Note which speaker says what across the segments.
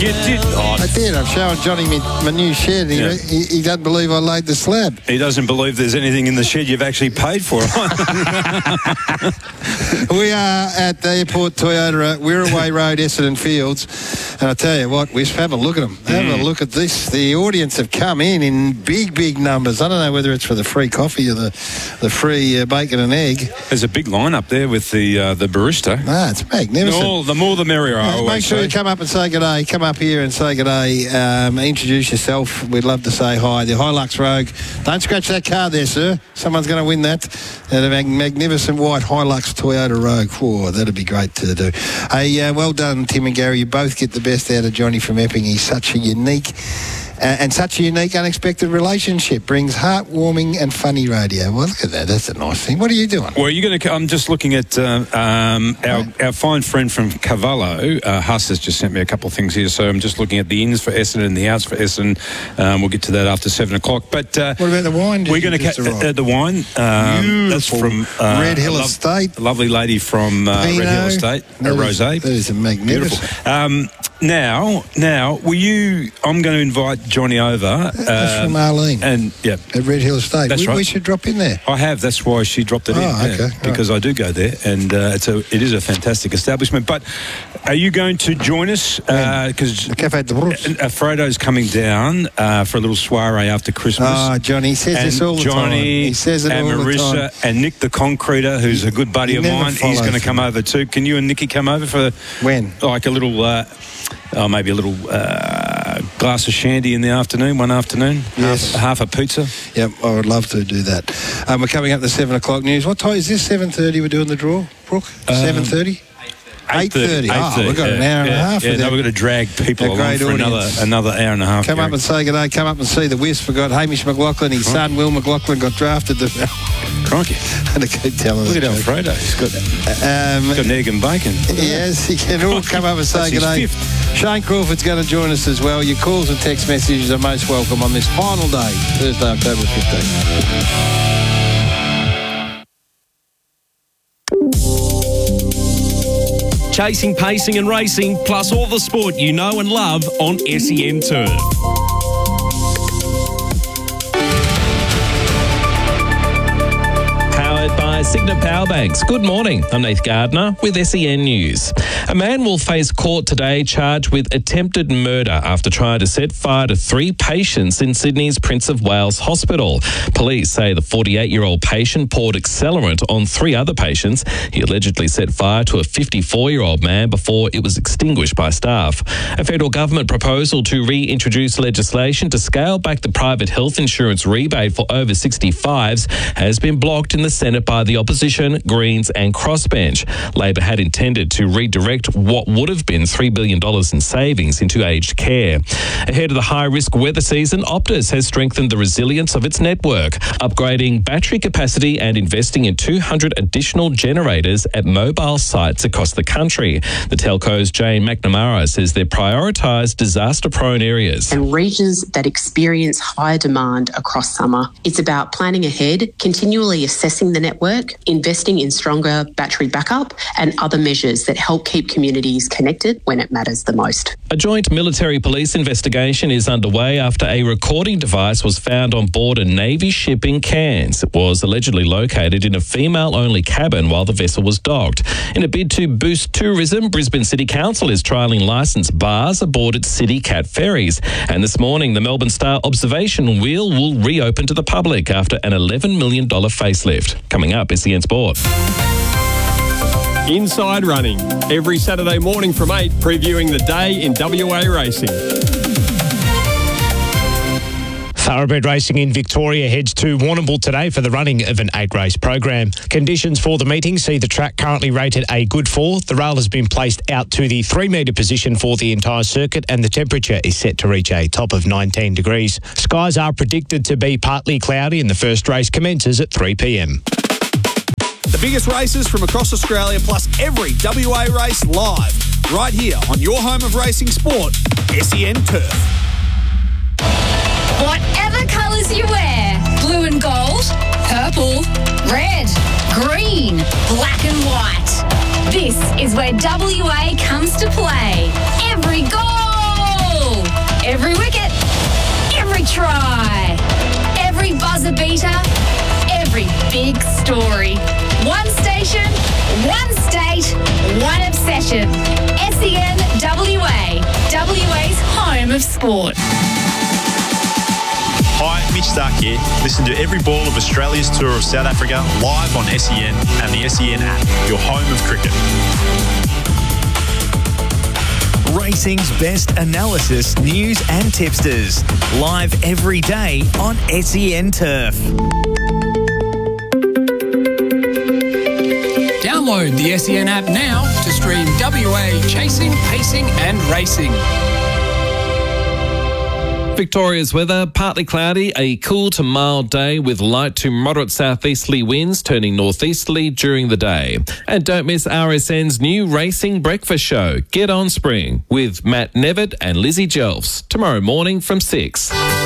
Speaker 1: You did not.
Speaker 2: I did. I'm showing Johnny my new shed. He doesn't believe I laid the slab.
Speaker 1: He doesn't believe there's anything in the shed you've actually paid for.
Speaker 2: We are at the Airport Toyota, Wirraway Road, Essendon Fields. And I tell you what, we have a look at them. Have a look at this. The audience have come in big numbers. I don't know whether it's for the free coffee or the free bacon and egg.
Speaker 1: There's a big line up there with the barista.
Speaker 2: It's magnificent.
Speaker 1: The more the merrier, I always
Speaker 2: Make sure
Speaker 1: say.
Speaker 2: you come up and say good day. Come up here and say good day. Introduce yourself. We'd love to say hi. The Hilux Rogue. Don't scratch that car there, sir. Someone's going to win that. The magnificent white Hilux Toyota Rogue. Oh, that'd be great to do. Hey, well done, Tim and Gary. You both get the best out of Johnny from Epping. He's such a unique unexpected relationship. Brings heartwarming and funny radio. Well, look at that. That's a nice thing. What are you doing?
Speaker 1: Well, you're going to. I'm just looking at our fine friend from Cavallo. Huss has just sent me a couple of things here, so I'm just looking at the ins for Essendon and the outs for Essendon. We'll get to that after 7 o'clock. But
Speaker 2: what about the wine?
Speaker 1: We're going to the wine. That's from
Speaker 2: Red Hill Estate.
Speaker 1: A lovely lady from Red Hill Estate, Rosé.
Speaker 2: That is a magnificent.
Speaker 1: Beautiful. Now, will you? I'm going to invite Johnny over.
Speaker 2: That's from Arlene.
Speaker 1: And yeah,
Speaker 2: at Red Hill Estate.
Speaker 1: That's right.
Speaker 2: We should drop in there.
Speaker 1: I have. That's why she dropped it in.
Speaker 2: Okay.
Speaker 1: Because I do go there, and it is a fantastic establishment. But are you going to join us? Because
Speaker 2: Café de Bruce.
Speaker 1: Fredo's coming down for a little soiree after Christmas.
Speaker 2: Johnny says this all the time. He says it all the time.
Speaker 1: And Marissa and Nick the Concreter, who's a good buddy of mine, he's going to come over too. Can you and Nicky come over for
Speaker 2: when?
Speaker 1: Like a little. Maybe a little glass of shandy in the afternoon, one afternoon.
Speaker 2: Yes.
Speaker 1: Half a pizza.
Speaker 2: Yep, I would love to do that. We're coming up to 7 o'clock news. What time is this? 7:30 we're doing the draw, Brooke? 7:30? 8:30. We've got an hour and a half.
Speaker 1: Yeah, we're going to drag people along for another hour and a half.
Speaker 2: Come up and say good day. Come up and see the Wisp. We've got Hamish McLaughlin. His son, Will McLaughlin, got drafted.
Speaker 1: Crikey.
Speaker 2: And I keep telling
Speaker 1: Look at Alfredo. He's got an egg and bacon.
Speaker 2: Yes, you can all come up and say good day. Shane Crawford's going to join us as well. Your calls and text messages are most welcome on this final day, Thursday, October 15th.
Speaker 3: Chasing, pacing and racing, plus all the sport you know and love on SEN Turf. By Signet Powerbanks. Good morning. I'm Nath Gardner with SEN News. A man will face court today charged with attempted murder after trying to set fire to 3 patients in Sydney's Prince of Wales Hospital. Police say the 48-year-old patient poured accelerant on 3 other patients. He allegedly set fire to a 54-year-old man before it was extinguished by staff. A federal government proposal to reintroduce legislation to scale back the private health insurance rebate for over 65s has been blocked in the Senate by the opposition, Greens and Crossbench. Labor had intended to redirect what would have been $3 billion in savings into aged care. Ahead of the high-risk weather season, Optus has strengthened the resilience of its network, upgrading battery capacity and investing in 200 additional generators at mobile sites across the country. The telco's Jane McNamara says they prioritise disaster-prone areas.
Speaker 4: And regions that experience higher demand across summer. It's about planning ahead, continually assessing the network, investing in stronger battery backup and other measures that help keep communities connected when it matters the most.
Speaker 3: A joint military-police investigation is underway after a recording device was found on board a Navy ship in Cairns. It was allegedly located in a female-only cabin while the vessel was docked. In a bid to boost tourism, Brisbane City Council is trialling licensed bars aboard its City Cat ferries. And this morning, the Melbourne Star observation wheel will reopen to the public after an $11 million facelift. Coming up is the Sport.
Speaker 5: Inside Running, every Saturday morning from 8, previewing the day in WA racing.
Speaker 6: Thoroughbred Racing in Victoria heads to Warrnambool today for the running of an 8-race program. Conditions for the meeting see the track currently rated a good 4. The rail has been placed out to the 3-metre position for the entire circuit and the temperature is set to reach a top of 19 degrees. Skies are predicted to be partly cloudy and the first race commences at 3 p.m.
Speaker 7: The biggest races from across Australia plus every WA race live right here on your home of racing sport, SEN Turf.
Speaker 8: Whatever colours you wear, blue and gold, purple, red, green, black and white. This is where WA comes to play. Every goal story. One station, one state, one obsession. SEN WA, WA's home of sport.
Speaker 9: Hi, Mitch Stark here. Listen to every ball of Australia's tour of South Africa live on SEN and the SEN app, your home of cricket.
Speaker 10: Racing's best analysis, news and tipsters. Live every day on SEN Turf.
Speaker 11: Download the SEN app now to stream WA chasing, pacing and racing.
Speaker 3: Victoria's weather, partly cloudy, a cool to mild day with light to moderate southeasterly winds turning northeasterly during the day. And don't miss RSN's new racing breakfast show, Get On Spring, with Matt Nevitt and Lizzie Jelfs, tomorrow morning from 6.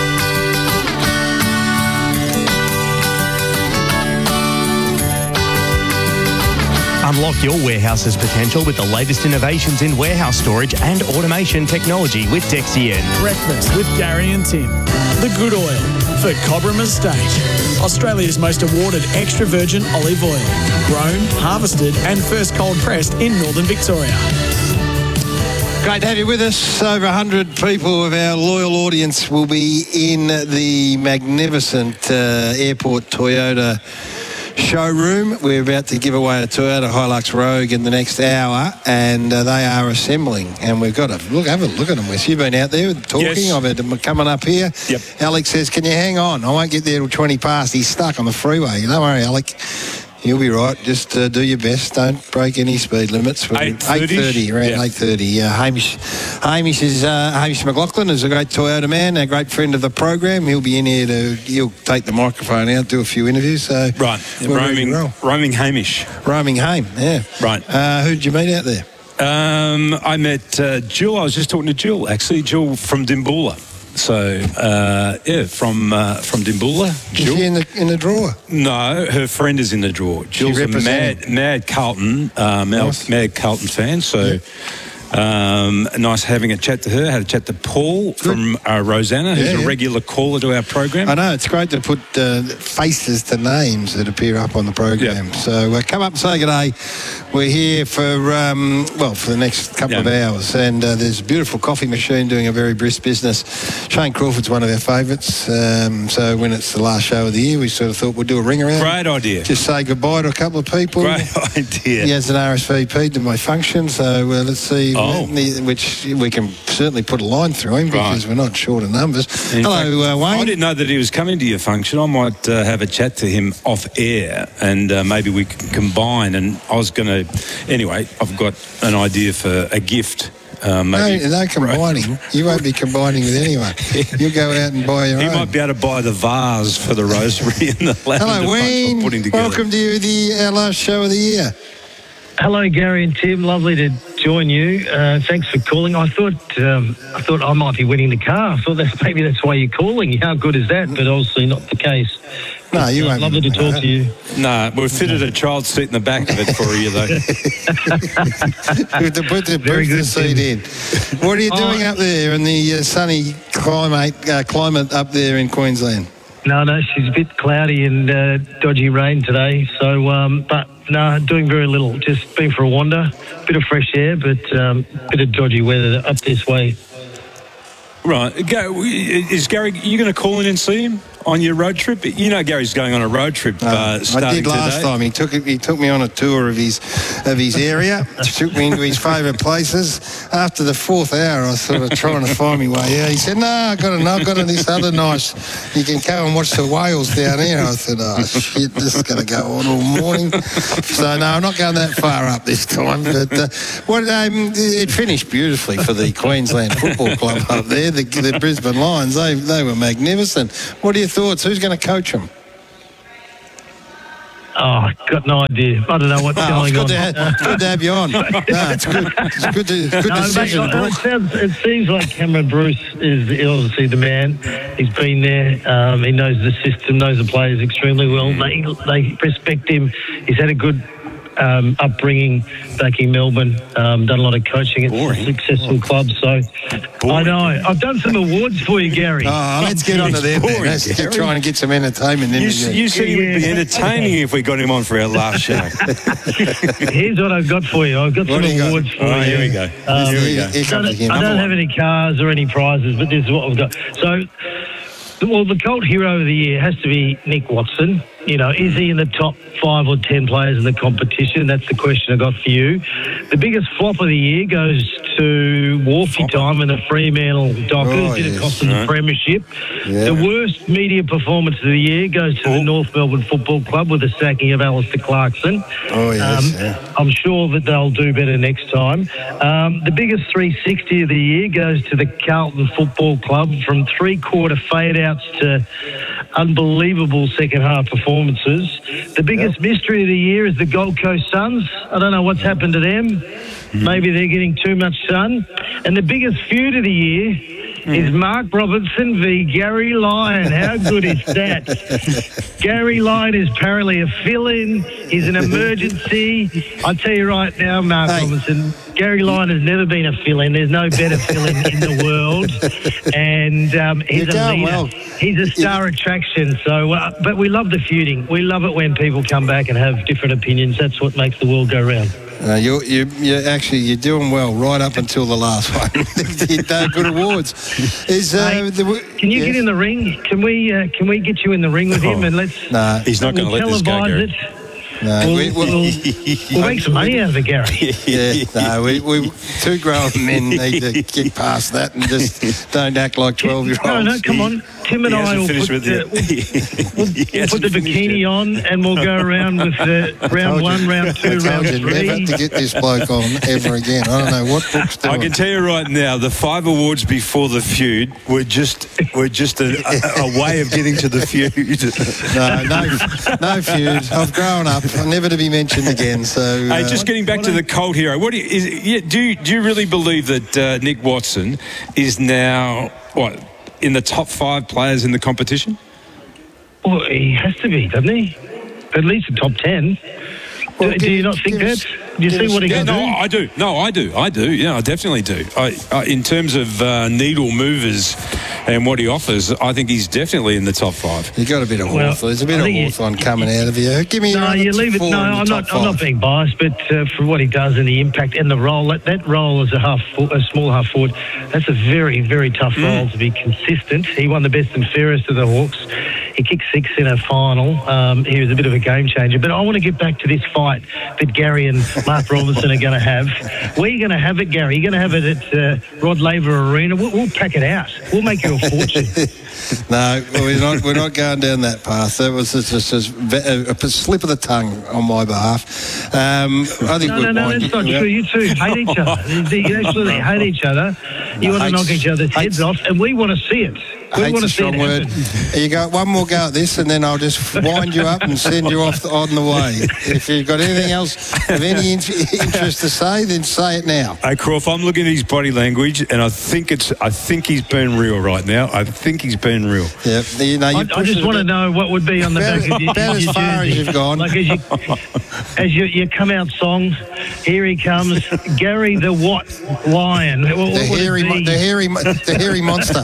Speaker 6: Unlock your warehouse's potential with the latest innovations in warehouse storage and automation technology with Dexien.
Speaker 12: Breakfast with Gary and Tim. The good oil for Cobram Estate. Australia's most awarded extra virgin olive oil. Grown, harvested and first cold pressed in northern Victoria.
Speaker 2: Great to have you with us. Over 100 people of our loyal audience will be in the magnificent Airport Toyota showroom. We're about to give away a Toyota Hilux Rogue in the next hour, and they are assembling. And we've got to have a look at them, Wes. You've been out there talking.
Speaker 1: Yes.
Speaker 2: I've had them coming up here.
Speaker 1: Yep.
Speaker 2: Alex says, "Can you hang on? I won't get there till 20 past." He's stuck on the freeway. Don't worry, Alec. You'll be right. Just do your best. Don't break any speed limits. 8:30, around 8:30. Yeah, Hamish McLaughlin is a great Toyota man, a great friend of the program. He'll be in here he'll take the microphone out, do a few interviews. So
Speaker 1: right, roaming Hamish.
Speaker 2: Roaming Hame, yeah.
Speaker 1: Right.
Speaker 2: Who did you meet out there?
Speaker 1: I met Jill. I was just talking to Jill, actually. Jill from Dimboola. So, from Dimboola.
Speaker 2: Is she in the drawer?
Speaker 1: No, her friend is in the drawer. Jill's a mad Carlton, mad Carlton fan. So, nice having a chat to her. Had a chat to Paul from Rosanna, who's a regular caller to our program.
Speaker 2: I know, it's great to put faces to names that appear up on the program. So come up and say good day. We're here for the next couple of hours, and there's a beautiful coffee machine doing a very brisk business. Shane Crawford's one of our favourites, so when it's the last show of the year, we sort of thought we'd do a ring around.
Speaker 1: Great idea.
Speaker 2: Just say goodbye to a couple of people.
Speaker 1: Great idea.
Speaker 2: He has an RSVP to my function, so let's see which we can certainly put a line through him because we're not short of numbers. Hello, Wayne.
Speaker 1: I didn't know that he was coming to your function. I might have a chat to him off air, and maybe we can combine. And I was going to, anyway, I've got an idea for a gift.
Speaker 2: No combining. You won't be combining with anyone. You'll go out and buy your own.
Speaker 1: He might be able to buy the vase for the rosary and the lavender.
Speaker 2: Hello, Wayne. Welcome to our last show of the year.
Speaker 13: Hello, Gary and Tim. Lovely to join you. Thanks for calling. I thought I might be winning the car. I thought maybe that's why you're calling. How good is that? But obviously not the case.
Speaker 2: No, you won't.
Speaker 13: Lovely to talk to you.
Speaker 1: No, we've fitted a child seat in the back of it for you, though.
Speaker 2: To put the booster seat in. What are you doing up there in the sunny climate up there in Queensland?
Speaker 13: No, she's a bit cloudy and dodgy rain today. So, but no, doing very little. Just been for a wander, bit of fresh air, but bit of dodgy weather up this way.
Speaker 1: Right. Is Gary, you going to call in and see him on your road trip? You know Gary's going on a road trip starting
Speaker 2: I did last
Speaker 1: today.
Speaker 2: time. He took me on a tour of his area, took me into his favourite places. After the fourth hour, I was sort of trying to find my way out. He said, "No, I've got this other nice. You can go and watch the whales down here." I said, "Oh shit, this is going to go on all morning." So no, I'm not going that far up this time. But it finished beautifully for the Queensland Football Club up there. The Brisbane Lions, they were magnificent. What are your thoughts? Who's going to coach them?
Speaker 13: Oh, got no idea. I don't know what's going on.
Speaker 2: It's good to have you on. No, it's good. It's good decision.
Speaker 13: It seems like Cameron Bruce is obviously the man. He's been there. He knows the system, knows the players extremely well. They respect him. He's had a good upbringing back in Melbourne. Done a lot of coaching at successful clubs. So I know. I've done some awards for you, Gary.
Speaker 2: Oh, let's get on to them. Let's try and get some entertainment in.
Speaker 1: You said he would be entertaining if we got him on for our last show.
Speaker 13: Here's what I've got for you. I've got some awards for you.
Speaker 1: Here we go.
Speaker 13: I don't have any cars or any prizes, but this is what we've got. So, the cult hero of the year has to be Nick Watson. You know, is he in the top 5 or 10 players in the competition? That's the question I got for you. The biggest flop of the year goes to Wolfie time and the Fremantle Dockers. Didn't cost them the premiership.
Speaker 2: Yeah.
Speaker 13: The worst media performance of the year goes to the North Melbourne Football Club with the sacking of Alistair Clarkson. I'm sure that they'll do better next time. The biggest 360 of the year goes to the Carlton Football Club, from three-quarter fade-outs to unbelievable second-half performances. The biggest mystery of the year is the Gold Coast Suns. I don't know what's happened to them. Maybe they're getting too much sun. And the biggest feud of the year is Mark Robinson v. Gary Lyon. How good is that? Gary Lyon is apparently a fill-in. He's an emergency. I tell you right now, Mark Robinson, Gary Lyon has never been a fill-in. There's no better fill-in in the world. And he's a leader. Well. He's a star attraction. So, but we love the feuding. We love it when people come back and have different opinions. That's what makes the world go round.
Speaker 2: You're doing well right up until the last one. You're good awards.
Speaker 13: Can you get in the ring? Can we get you in the ring with him and let's?
Speaker 2: No,
Speaker 1: he's not going to let this go, Gary.
Speaker 2: No,
Speaker 13: we'll make some money out of it, Gary.
Speaker 2: We two grown men need to get past that and just don't act like 12-year-olds.
Speaker 13: No, come on. Tim and I will put the bikini on and we'll go around with round 1, round 2, round 3.
Speaker 2: Never to get this bloke on ever again. I don't know what Brooks doing.
Speaker 1: I can tell you right now, the 5 awards before the feud were just a way of getting to the feud.
Speaker 2: No feud. I've grown up, never to be mentioned again. So,
Speaker 1: hey, just getting back to the cult hero. Do you really believe that Nick Watson is now in the top 5 players in the competition?
Speaker 13: Well, he has to be, doesn't he? At least the top 10. Do you not think that? Do you see what he can do?
Speaker 1: I do. I do. Yeah, I definitely do. In terms of needle movers and what he offers, I think he's definitely in the top 5.
Speaker 2: You got a bit of Hawthorne. There's a bit of Hawthorne coming out of you. Give me
Speaker 13: you leave it. No, I'm not being biased, but for what he does and the impact and the role, that role as a small half forward, that's a very, very tough role to be consistent. He won the best and fairest of the Hawks. He kicked 6 in a final. He was a bit of a game changer. But I want to get back to this fight that Gary and Mark Robinson are going to have. Where are you going to have it, Gary? You're going to have it at Rod Laver Arena. We'll pack it out. We'll make you a fortune.
Speaker 2: No, we're not going down that path. That was just a slip of the tongue on my behalf. I think
Speaker 13: no, that's not true. You two hate each other. You absolutely hate each other. You want to knock each other's heads off, and we want to see it.
Speaker 2: Hate's a strong word. You got one more go at this, and then I'll just wind you up and send you off on the way. If you've got anything else of any interest to say, then say it now.
Speaker 1: Hey, Croft, I'm looking at his body language, and I think he's being real right now. I think he's being real.
Speaker 2: Yeah,
Speaker 13: I just want to know what would be on the back of your
Speaker 2: about as far as you've gone.
Speaker 13: Like as you come out song, here he comes, Gary the what lion?
Speaker 2: The hairy monster.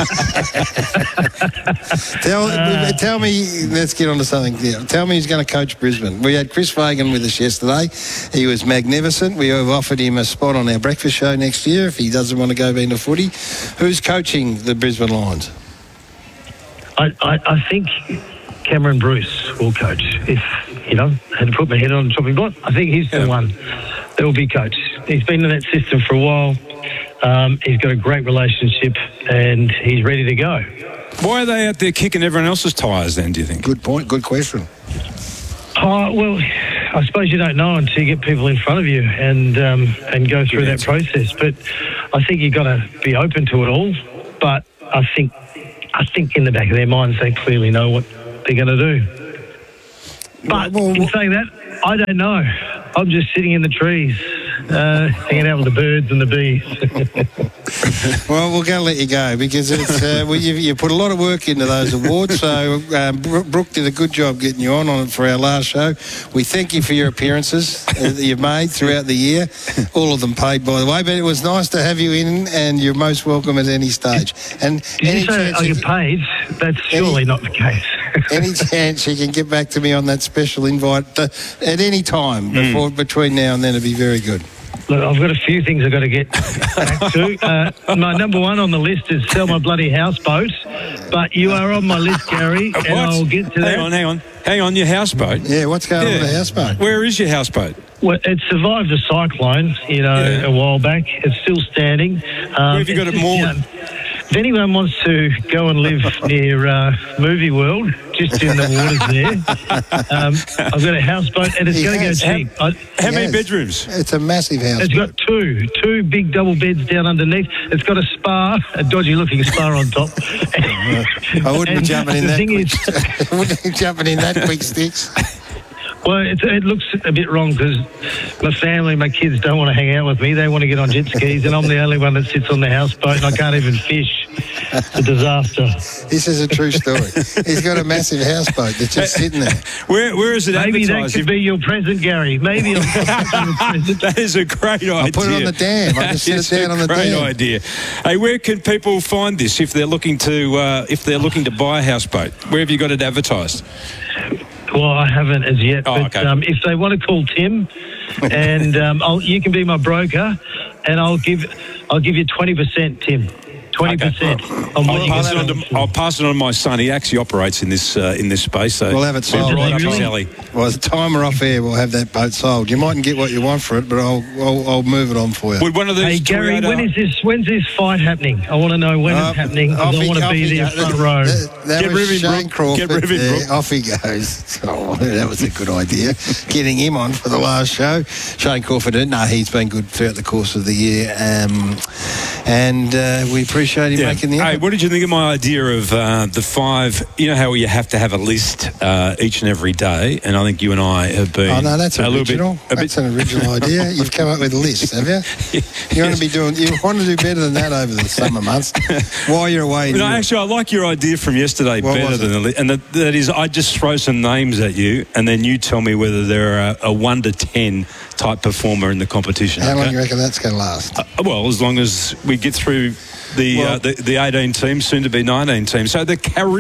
Speaker 2: Tell me, let's get on to something. Yeah, tell me who's going to coach Brisbane. We had Chris Fagan with us yesterday. He was magnificent. We have offered him a spot on our breakfast show next year if he doesn't want to go into footy. Who's coaching the Brisbane Lions?
Speaker 13: I think Cameron Bruce will coach. If, had to put my head on the chopping block, I think he's the one that will be coached. He's been in that system for a while. He's got a great relationship and he's ready to go.
Speaker 1: Why are they out there kicking everyone else's tyres then, do you think?
Speaker 2: Good point. Good question.
Speaker 13: Well, I suppose you don't know until you get people in front of you and go through that process. But I think you've got to be open to it all. But I think in the back of their minds they clearly know what they're going to do. But in saying that, I don't know. I'm just sitting in the trees. hanging out with the birds and the bees.
Speaker 2: Well, we're going to let you go because it's you put a lot of work into those awards. So Brooke did a good job getting you on it for our last show. We thank you for your appearances that you've made throughout the year. All of them paid, by the way. But it was nice to have you in, and you're most welcome at any stage. And
Speaker 13: Did you say I get paid? That's surely not the case.
Speaker 2: Any chance you can get back to me on that special invite at any time between now and then, it'd be very good.
Speaker 13: Look, I've got a few things I've got to get back to. My number one on the list is sell my bloody houseboat. But you are on my list, Gary, and I'll get to that.
Speaker 1: Hang on, your houseboat?
Speaker 2: Yeah, what's going on with the houseboat?
Speaker 1: Where is your houseboat?
Speaker 13: Well, it survived a cyclone, a while back. It's still standing.
Speaker 1: Where have you got it moored?
Speaker 13: If anyone wants to go and live near Movie World, just in the waters there, I've got a houseboat and it's going to go cheap.
Speaker 1: How many bedrooms?
Speaker 2: It's a massive house.
Speaker 13: It's got two big double beds down underneath. It's got a spa, a dodgy-looking spa on top.
Speaker 2: I wouldn't be jumping in that quick. I wouldn't be jumping in that quick, Sticks.
Speaker 13: Well, it looks a bit wrong because my family, my kids don't want to hang out with me. They want to get on jet skis, and I'm the only one that sits on the houseboat, and I can't even fish. It's a disaster.
Speaker 2: This is a true story. He's got a massive houseboat that's just sitting there.
Speaker 1: Where is it
Speaker 13: Maybe
Speaker 1: advertised?
Speaker 13: that could be your present, Gary. Maybe I'll present.
Speaker 1: That is a great idea.
Speaker 2: I'll put it on the dam. I'll just sit it down on the dam.
Speaker 1: Great idea. Hey, where can people find this if they're looking to buy a houseboat? Where have you got it advertised?
Speaker 13: Well, I haven't as yet, but
Speaker 1: okay.
Speaker 13: If they want to call Tim, and you can be my broker, and I'll give you 20%, Tim. 20%.
Speaker 1: I'll pass it on to my son. He actually operates in this space. So
Speaker 2: we'll have it sold
Speaker 1: right up his
Speaker 13: Really?
Speaker 1: alley.
Speaker 2: Well, the time we're off air, we'll have that boat sold. You mightn't get what you want for it, but I'll move it on for you.
Speaker 1: Would one of these
Speaker 13: Hey, Gary,
Speaker 1: Toyota...
Speaker 13: when's this fight happening? I want to know when it's happening. I want to be there front row.
Speaker 2: That
Speaker 1: Get
Speaker 2: was
Speaker 1: rid of him,
Speaker 2: Shane
Speaker 1: Brooke.
Speaker 2: Crawford.
Speaker 1: Get rid of him,
Speaker 2: there.
Speaker 1: Brooke.
Speaker 2: Off he goes. Oh, that was a good idea. Getting him on for the last show. Shane Crawford, he's been good throughout the course of the year. And we appreciate him making the effort.
Speaker 1: Hey, what did you think of my idea of the 5? You know how you have to have a list each and every day, and I think you and I have been.
Speaker 2: Oh no, that's
Speaker 1: a
Speaker 2: original. That's an original idea. You've come up with a list, have you? You want to do better than that over the summer months while you're away.
Speaker 1: No, actually, I like your idea from yesterday better than the list, and that is, I just throw some names at you, and then you tell me whether they're a 1 to 10 type performer in the competition.
Speaker 2: How long do you reckon that's going to last?
Speaker 1: Well, as long as we get through the 18 teams, soon to be 19 teams. So the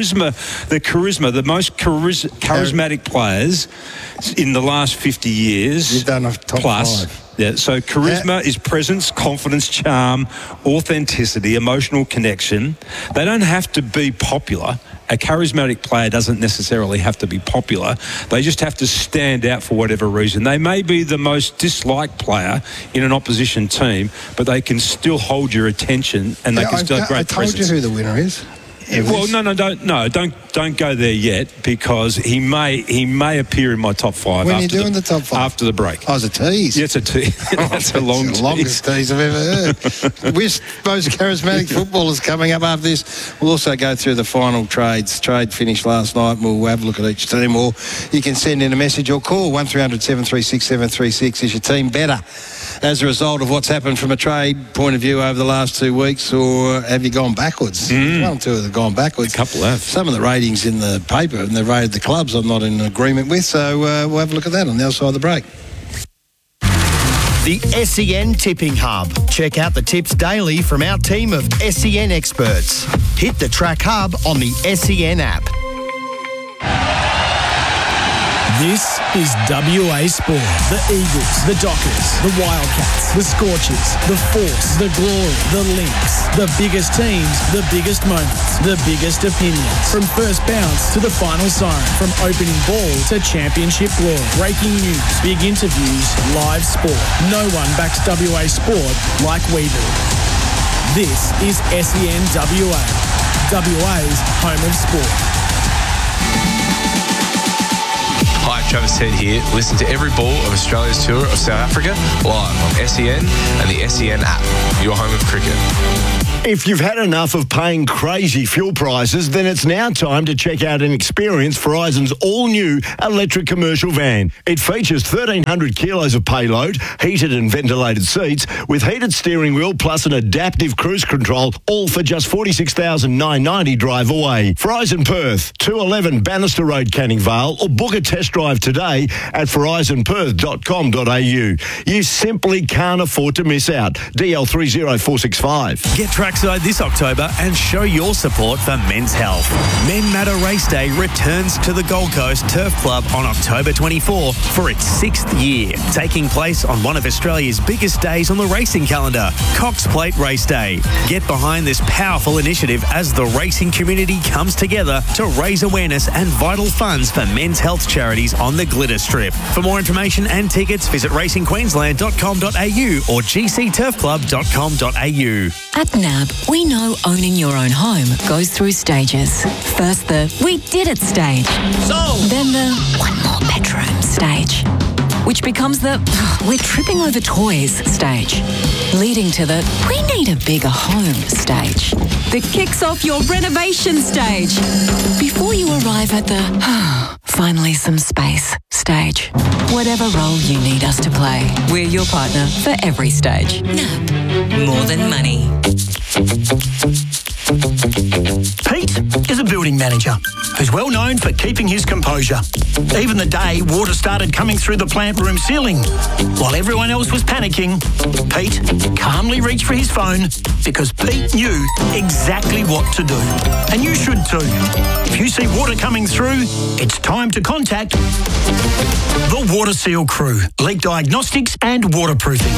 Speaker 1: most charismatic players in the last 50 years.
Speaker 2: You've done a top
Speaker 1: plus.
Speaker 2: 5.
Speaker 1: Yeah, so charisma is presence, confidence, charm, authenticity, emotional connection. They don't have to be popular. A charismatic player doesn't necessarily have to be popular. They just have to stand out for whatever reason. They may be the most disliked player in an opposition team, but they can still hold your attention and they can still have great presence.
Speaker 2: I told you who the winner is.
Speaker 1: Well, don't go there yet because he may appear in my top 5.
Speaker 2: When are you doing the top 5?
Speaker 1: After the break.
Speaker 2: Oh, it's a tease.
Speaker 1: Yeah, it's a tease. That's a long
Speaker 2: the
Speaker 1: tease.
Speaker 2: longest tease I've ever heard. We're most charismatic footballers coming up after this. We'll also go through the final trades. Trade finished last night. We'll have a look at each team, or you can send in a message or call 1300 736 736. Is your team better as a result of what's happened from a trade point of view over the last 2 weeks, or have you gone backwards? One or two have gone backwards.
Speaker 1: A couple have.
Speaker 2: Some of the ratings in the paper, and they've rated the clubs, I'm not in agreement with, so we'll have a look at that on the other side of the break.
Speaker 10: The SEN Tipping Hub. Check out the tips daily from our team of SEN experts. Hit the Track Hub on the SEN app.
Speaker 12: This is WA Sport. The Eagles, the Dockers, the Wildcats, the Scorchers, the Force, the Glory, the Lynx. The biggest teams, the biggest moments, the biggest opinions. From first bounce to the final siren. From opening ball to championship glory. Breaking news, big interviews, live sport. No one backs WA Sport like we do. This is SEN WA. WA's home of sport.
Speaker 14: Hi, Travis Head here. Listen to every ball of Australia's tour of South Africa live on SEN and the SEN app, your home of cricket.
Speaker 10: If you've had enough of paying crazy fuel prices, then it's now time to check out and experience Verizon's all-new electric commercial van. It features 1,300 kilos of payload, heated and ventilated seats, with heated steering wheel plus an adaptive cruise control, all for just $46,990 drive away. Verizon Perth, 211 Bannister Road, Canning Vale, or book a test drive today at verizonperth.com.au. You simply can't afford to miss out. DL30465.
Speaker 15: Get trackside this October and show your support for men's health. Men Matter Race Day returns to the Gold Coast Turf Club on October 24 for its 6th year, taking place on one of Australia's biggest days on the racing calendar, Cox Plate Race Day. Get behind this powerful initiative as the racing community comes together to raise awareness and vital funds for men's health charities on the Glitter Strip. For more information and tickets, visit racingqueensland.com.au or gcturfclub.com.au.
Speaker 16: At NAB, we know owning your own home goes through stages. First the "we did it" stage. Then the "one more bedroom" stage. Which becomes the "we're tripping over toys" stage. Leading to the "we need a bigger home" stage. That kicks off your renovation stage. Before you arrive at the "finally some space" stage. Whatever role you need us to play, we're your partner for every stage. NAB. More than money.
Speaker 17: Pete is a building manager who's well known for keeping his composure. Even the day water started coming through the plant room ceiling, while everyone else was panicking, Pete calmly reached for his phone because Pete knew exactly what to do. And you should too. If you see water coming through, it's time to contact the Water Seal crew, leak diagnostics and waterproofing.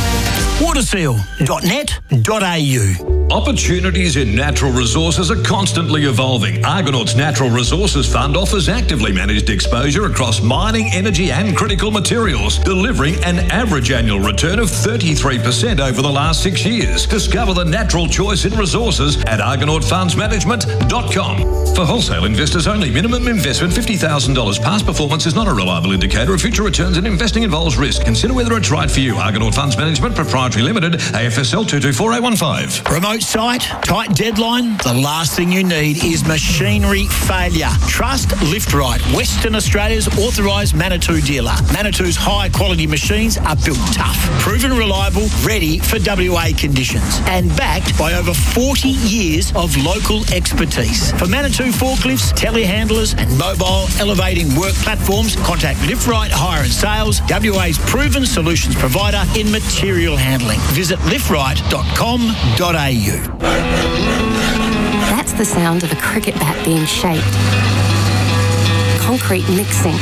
Speaker 17: waterseal.net.au.
Speaker 18: Opportunities in natural resources are constantly evolving. Argonaut's Natural Resources Fund offers actively managed exposure across mining, energy and critical materials, delivering an average annual return of 33% over the last 6 years. Discover the natural choice in resources at argonautfundsmanagement.com. For wholesale investors only, minimum investment $50,000. Past performance is not a reliable indicator of future returns and investing involves risk. Consider whether it's right for you. Argonaut Funds Management Proprietary Limited, AFSL 224815.
Speaker 17: Remote site, tight deadline. The last thing you need is machinery failure. Trust Liftrite, Western Australia's authorised Manitou dealer. Manitou's high quality machines are built tough, proven reliable, ready for WA conditions, and backed by over 40 years of local expertise. For Manitou forklifts, telehandlers and mobile elevating work platforms, contact Liftrite Hire and Sales, WA's proven solutions provider in material handling. Visit liftrite.com.au.
Speaker 19: That's the sound of a cricket bat being shaped. Concrete mixing.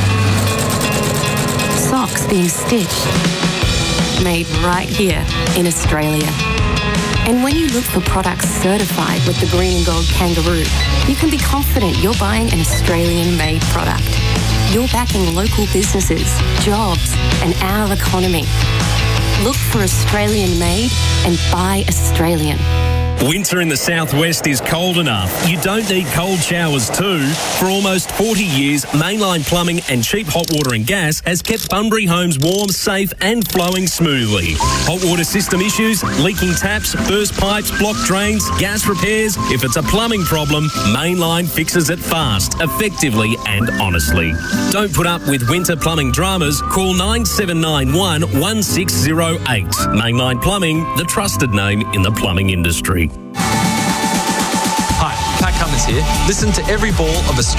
Speaker 19: Socks being stitched. Made right here in Australia. And when you look for products certified with the Green and Gold Kangaroo, you can be confident you're buying an Australian-made product. You're backing local businesses, jobs, and our economy. Look for Australian-made and buy Australian.
Speaker 15: Winter in the southwest is cold enough. You don't need cold showers too. For almost 40 years, Mainline Plumbing and cheap hot water and gas has kept Bunbury homes warm, safe and flowing smoothly. Hot water system issues, leaking taps, burst pipes, blocked drains, gas repairs. If it's a plumbing problem, Mainline fixes it fast, effectively and honestly. Don't put up with winter plumbing dramas. Call 9791 1608. Mainline Plumbing, the trusted name in the plumbing industry.
Speaker 14: Hi, Pat Cummins here. Listen to every ball of Australia